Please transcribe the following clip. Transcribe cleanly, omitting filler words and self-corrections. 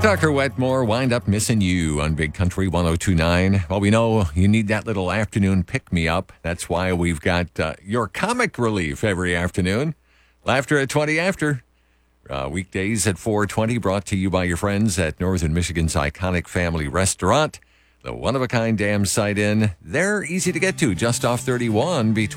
Tucker Wetmore, Wind Up Missing You on Big Country 102.9. Well, we know you need that little afternoon pick-me-up. That's why we've got your comic relief every afternoon. Laughter at 20 after. Weekdays at 4:20, brought to you by your friends at Northern Michigan's iconic family restaurant, the one-of-a-kind Dam Site Inn. They're easy to get to, just off 31 between